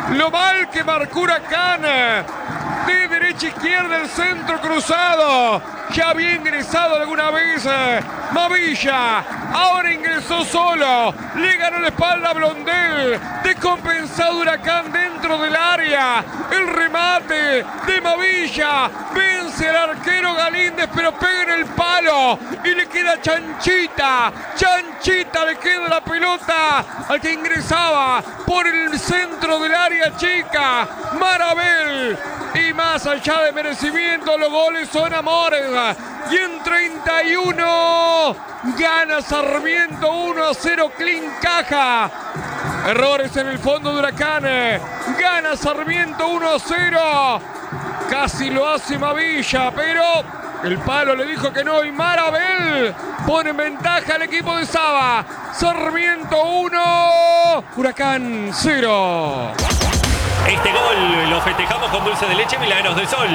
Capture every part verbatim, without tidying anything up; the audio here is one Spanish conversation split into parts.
Lo mal que marcó Huracán. De derecha a izquierda el centro cruzado. Ya había ingresado alguna vez Mavilla. Ahora ingresó solo. Le ganó la espalda a Blondel. Descompensado Huracán dentro del área. El remate de Mavilla. Vence al arquero Galíndez, pero pega en el palo. Y le queda Chanchita. Chanchita le queda la pelota al que ingresaba por el centro del área chica. Marabel. Y más allá de merecimiento, los goles son amores. Y en treinta y uno gana Sarmiento uno a cero Clean Caja. Errores en el fondo de Huracán. Gana Sarmiento uno a cero. Casi lo hace Mavilla, pero el palo le dijo que no. Y Marabel pone en ventaja al equipo de Saba. Sarmiento uno, Huracán cero. Este gol lo festejamos con dulce de leche Milagros del Sol.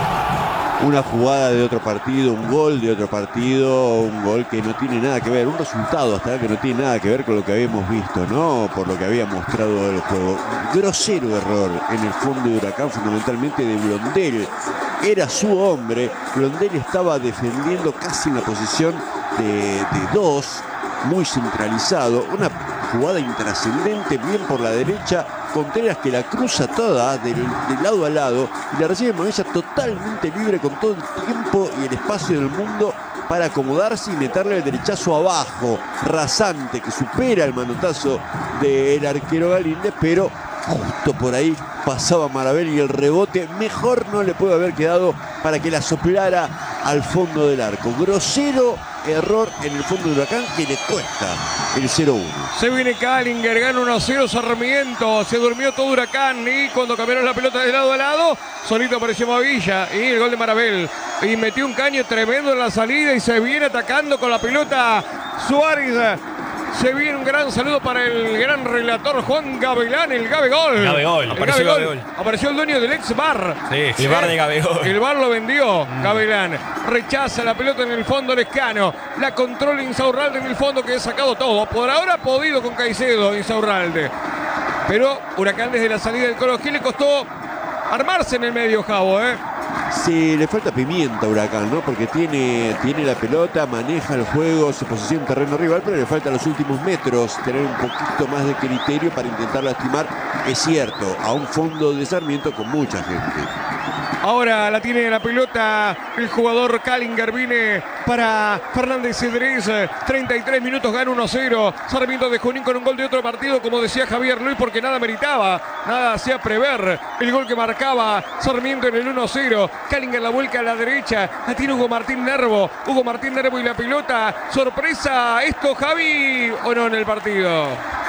Una jugada de otro partido, un gol de otro partido, un gol que no tiene nada que ver, un resultado hasta que no tiene nada que ver con lo que habíamos visto, ¿no? Por lo que había mostrado el juego. Grosero error en el fondo de Huracán, fundamentalmente de Blondel. Era su hombre. Blondel estaba defendiendo casi en la posición de, de dos, muy centralizado. Una jugada intrascendente, bien por la derecha. Contreras que la cruza toda de, de lado a lado y la recibe Mavilla totalmente libre con todo el tiempo y el espacio del mundo para acomodarse y meterle el derechazo abajo, rasante, que supera el manotazo del arquero Galíndez, pero justo por ahí pasaba Marabel y el rebote mejor no le puede haber quedado para que la soplara al fondo del arco. Grosero error en el fondo de Huracán que le cuesta el cero uno. Se viene Kallinger, gana uno a cero Sarmiento. Se durmió todo Huracán y cuando cambiaron la pelota de lado a lado, solito apareció Mavilla y el gol de Marabel. Y metió un caño tremendo en la salida y se viene atacando con la pelota Suárez. Se viene un gran saludo para el gran relator Juan Gavilán, el Gabegol. Gabegol, apareció Gabegol. Apareció el dueño del ex bar. Sí, el bar de Gabegol. El bar lo vendió, mm. Gavilán. Rechaza la pelota en el fondo Lescano. La controla Insaurralde en el fondo, que ha sacado todo. Por ahora ha podido con Caicedo Insaurralde. Pero Huracán desde la salida del Colo Gil le costó armarse en el medio, Javo, ¿eh? Sí, le falta pimienta a Huracán, ¿no? Porque tiene, tiene la pelota, maneja el juego, se posiciona en terreno rival, pero le falta los últimos metros tener un poquito más de criterio para intentar lastimar, es cierto, a un fondo de Sarmiento con mucha gente. Ahora la tiene la pelota el jugador Kallinger, viene para Fernández Cedrés. treinta y tres minutos, gana uno a cero. Sarmiento de Junín con un gol de otro partido, como decía Javier Luis, porque nada meritaba, nada hacía prever el gol que marcaba Sarmiento en el uno a cero. Kallinger la vuelca a la derecha, la tiene Hugo Martín Nervo. Hugo Martín Nervo y la pelota. Sorpresa esto, Javi, o no en el partido.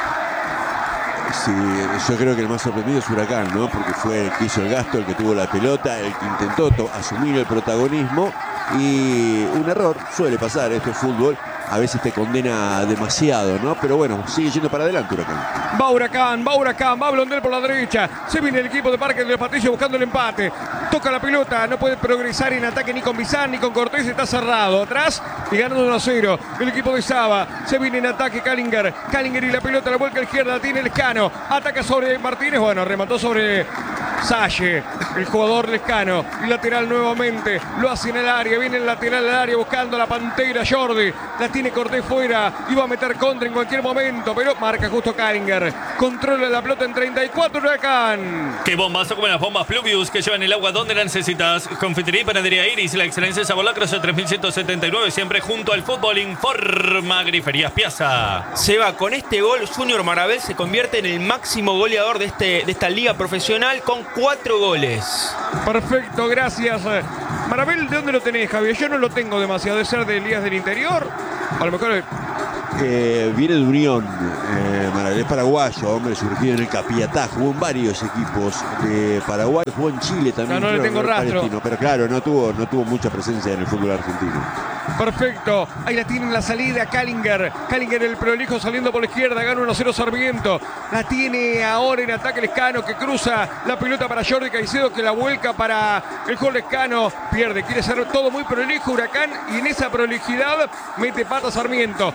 Sí, yo creo que el más sorprendido es Huracán, ¿no? Porque fue el que hizo el gasto, el que tuvo la pelota, el que intentó asumir el protagonismo. Y un error, suele pasar, esto es fútbol, a veces te condena demasiado, ¿no? Pero bueno, sigue yendo para adelante Huracán. Va Huracán, va Huracán, va Blondel por la derecha. Se viene el equipo de Parque de los Patricios buscando el empate. Toca la pelota, no puede progresar en ataque ni con Bizán ni con Cortés, está cerrado. Atrás y ganando uno a cero. El equipo de Saba, se viene en ataque Kallinger. Kallinger y la pelota, la vuelca a la izquierda, tiene Lescano. Ataca sobre Martínez, bueno, remató sobre Salle, el jugador Lescano. Y lateral nuevamente, lo hace en el área, viene el lateral al área buscando a la Pantera Jordi. La tiene Cortés fuera, iba a meter contra en cualquier momento, pero marca justo Kallinger. Controla la pelota en treinta y cuatro Huracán. Qué bombazo como las bombas Fluvius que llevan el agua donde la necesitas. Confitería y panadería Iris, la excelencia Sabor Lacrosse tres mil ciento setenta y nueve, siempre junto al fútbol. Informa Griferías Piazza. Seba, con este gol Junior Marabel se convierte en el máximo goleador de, este, de esta liga profesional con cuatro goles. Perfecto, gracias. Marabel, ¿de dónde lo tenés, Javier? Yo no lo tengo demasiado, de ser de ligas del interior. A lo mejor... Eh, viene de Unión, eh, Marabel es paraguayo, hombre, surgido en el Capiatá, jugó en varios equipos de Paraguay, jugó en Chile también. No, no le tengo rastro. Pero claro, no tuvo, no tuvo mucha presencia en el fútbol argentino. Perfecto, ahí la tiene en la salida Kallinger. Kallinger el prolijo saliendo por la izquierda, gana uno a cero Sarmiento. La tiene ahora en ataque Lescano, que cruza la pelota para Jordi Caicedo, que la vuelca para el gol Lescano. Pierde, quiere hacer todo muy prolijo Huracán y en esa prolijidad mete pata Sarmiento. Blondel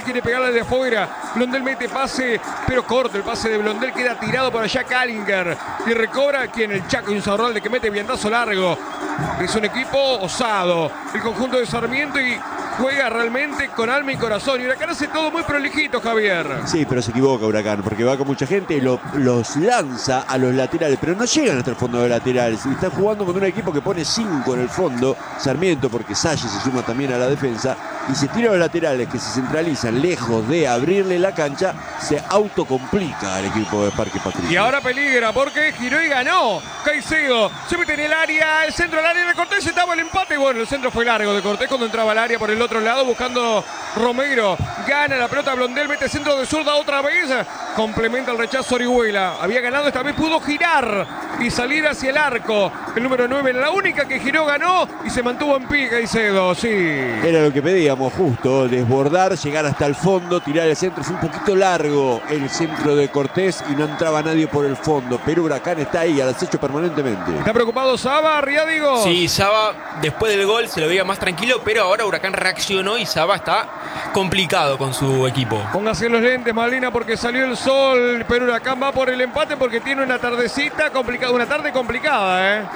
quiere pegarle de afuera. Blondel mete pase, pero corto. El pase de Blondel queda tirado por allá Callinger. Y recobra quien el Chaco Insaurralde que mete viandazo largo. Es un equipo osado. El conjunto de Sarmiento y juega realmente con alma y corazón. Y Huracán hace todo muy prolijito, Javier. Sí, pero se equivoca Huracán, porque va con mucha gente y lo, los lanza a los laterales, pero no llegan hasta el fondo de laterales. Y está jugando con un equipo que pone cinco en el fondo, Sarmiento, porque Salle se suma también a la defensa, y se tira a los laterales que se centralizan lejos de abrirle la cancha, se autocomplica al equipo de Parque Patricio. Y ahora peligra porque giró y ganó. Caicedo se mete en el área, el centro del área de Cortés, estaba el empate. Bueno, el centro fue largo de Cortés cuando entraba al área por el otro lado buscando Romero. Gana la pelota Blondel, mete centro de zurda otra vez. Complementa el rechazo Orihuela. Había ganado, esta vez pudo girar y salir hacia el arco. El número nueve, la única que giró, ganó y se mantuvo en pie Caicedo. Sí. Era lo que pedíamos, justo, desbordar, llegar hasta el fondo, tirar el centro. Fue un poquito largo el centro de Cortés y no entraba nadie por el fondo. Pero Huracán está ahí al acecho permanentemente. ¿Está preocupado Saba, Riadigo? Sí, Saba después del gol se lo veía más tranquilo, pero ahora Huracán reaccionó y Saba está complicado con su equipo. Póngase los lentes, Malina, porque salió el sol, pero Huracán va por el empate porque tiene una tardecita complicada, una tarde complicada, ¿eh?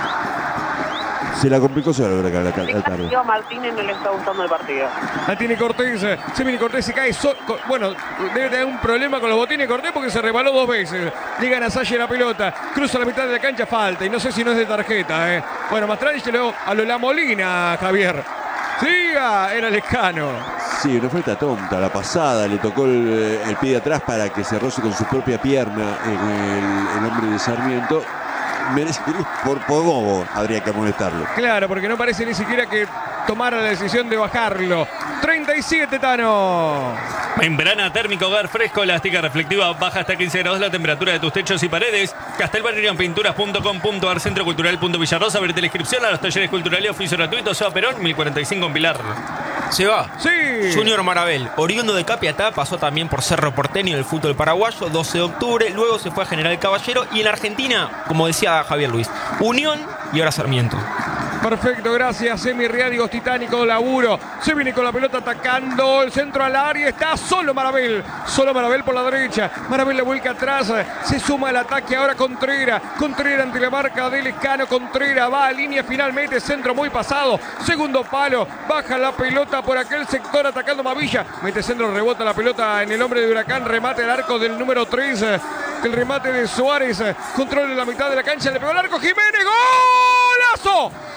Se la complicó solo Huracán la, la tarde. Yo a Martínez no le está gustando el partido. La tiene Cortés, se viene Cortés, se cae so, co, bueno, debe tener un problema con los botines Cortés porque se rebaló dos veces. Llegan a Salle la pelota, cruza la mitad de la cancha, falta, y no sé si no es de tarjeta, ¿eh? Bueno, Mastrani se lo a lo La Molina, Javier. Siga, era Lescano. Sí, una falta tonta, la pasada, le tocó el, el pie de atrás para que se roce con su propia pierna en el, el hombre de Sarmiento. Por, por bobo habría que amonestarlo. Claro, porque no parece ni siquiera que tomara la decisión de bajarlo. treinta y siete, Tano. Membrana térmica hogar fresco, elástica reflectiva, baja hasta quince grados la temperatura de tus techos y paredes. Castelbarrión Pinturas punto com punto ar, Centro Cultural punto Villarrosa. Abrete la inscripción a los talleres culturales, oficio gratuito. Seba Perón, mil cuarenta y cinco en Pilar. Se va. Sí. Junior Marabel, oriundo de Capiatá, pasó también por Cerro Porteño del fútbol paraguayo, doce de octubre, luego se fue a General Caballero y en Argentina, como decía Javier Luis, Unión y ahora Sarmiento. Perfecto, gracias. Semi Riádigos, titánico laburo. Se viene con la pelota atacando el centro al área. Está solo Marabel. Solo Marabel por la derecha. Marabel le vuelca atrás. Se suma al ataque ahora Contreras. Contreras ante la marca de Lescano. Contreras va a línea finalmente. Centro muy pasado. Segundo palo. Baja la pelota por aquel sector atacando Mavilla. Mete centro, rebota la pelota en el hombre de Huracán. Remate el arco del número tres. El remate de Suárez. Controla la mitad de la cancha. Le pegó el arco Jiménez. ¡Golazo!